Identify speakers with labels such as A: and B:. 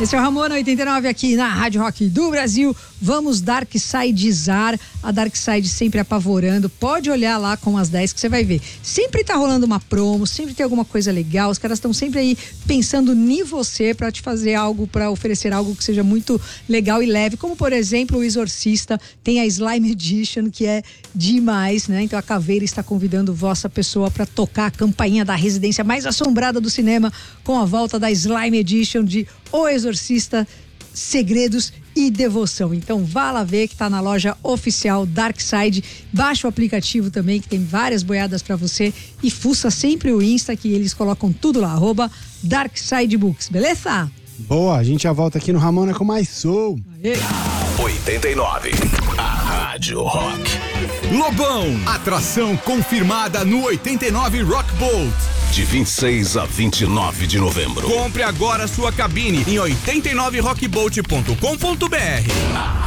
A: Esse é o Ramona 89 aqui na Rádio Rock do Brasil. Vamos Darksidezar. A Darkside sempre apavorando. Pode olhar lá com as 10 que você vai ver. Sempre tá rolando uma promo, sempre tem alguma coisa legal. Os caras estão sempre aí pensando em você pra te fazer algo, pra oferecer algo que seja muito legal e leve. Como, por exemplo, o Exorcista tem a Slime Edition, que é demais, né? Então a Caveira está convidando vossa pessoa pra tocar a campainha da residência mais assombrada do cinema com a volta da Slime Edition de O Exorcista, Segredos e Devoção. Então vá lá ver que tá na loja oficial Darkside. Baixa o aplicativo também, que tem várias boiadas pra você, e fuça sempre o Insta, que eles colocam tudo lá, @DarksideBooks, beleza?
B: Boa, a gente já volta aqui no Ramona com mais soul.
A: Aê.
C: 89, a Rádio Rock.
D: Lobão, atração confirmada no 89 Rock Boat.
C: De 26 a 29 de novembro.
D: Compre agora sua cabine em 89rockboat.com.br.